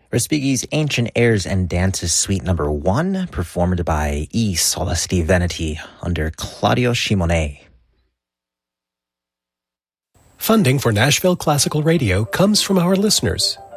Respighi's Ancient Airs and Dances Suite No. 1, performed by I Solesti Veneti under Claudio Simonet. Funding for Nashville Classical Radio comes from our listeners